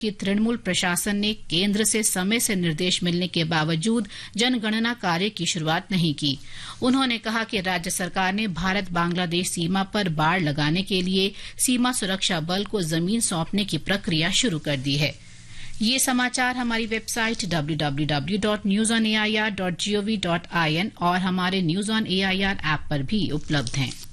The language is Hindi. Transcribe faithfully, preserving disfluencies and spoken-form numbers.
कि तृणमूल प्रशासन ने केंद्र से समय से निर्देश मिलने के बावजूद जनगणना कार्य की शुरुआत नहीं की। उन्होंने कहा कि राज्य सरकार ने भारत बांग्लादेश सीमा पर बाड़ लगाने के लिए सीमा सुरक्षा बल को जमीन सौंपने की प्रक्रिया शुरू कर दी है। ये समाचार हमारी website W W W dot news on A I R dot G O V dot I N और हमारे news on A I R app पर भी उपलब्ध हैं।